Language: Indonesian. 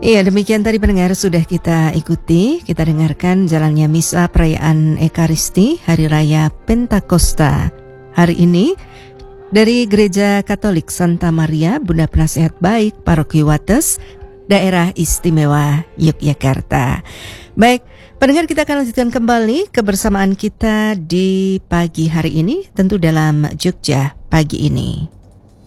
Iya, demikian tadi pendengar sudah kita ikuti, kita dengarkan jalannya misa perayaan Ekaristi Hari Raya Pentakosta. Hari ini dari Gereja Katolik Santa Maria Bunda Penasehat Baik Paroki Wates, Daerah Istimewa Yogyakarta. Baik, pendengar, kita akan lanjutkan kembali kebersamaan kita di pagi hari ini, tentu dalam Jogja pagi ini.